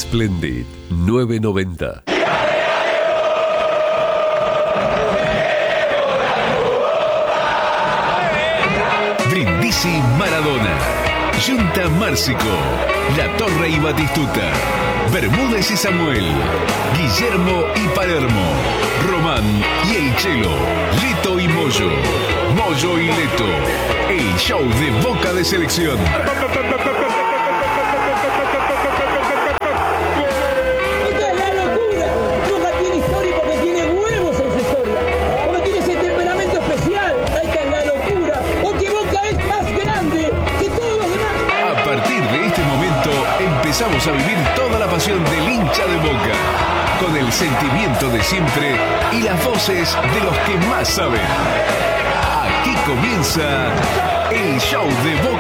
Splendid 990. Brindisi Maradona, Junta Márcico, La Torre y Batistuta, Bermúdez y Samuel, Guillermo y Palermo, Román y El Chelo, Leto y Moyo, Moyo y Leto, el show de Boca de Selección. Empezamos a vivir toda la pasión del hincha de Boca, con el sentimiento de siempre y las voces de los que más saben. Aquí comienza el show de Boca.